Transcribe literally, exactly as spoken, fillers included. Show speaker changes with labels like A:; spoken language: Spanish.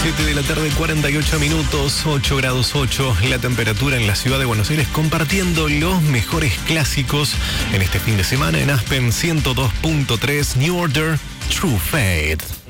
A: siete de la tarde, cuarenta y ocho minutos, ocho grados ocho, la temperatura en la ciudad de Buenos Aires, compartiendo los mejores clásicos en este fin de semana en Aspen ciento dos punto tres, New Order, True Fate.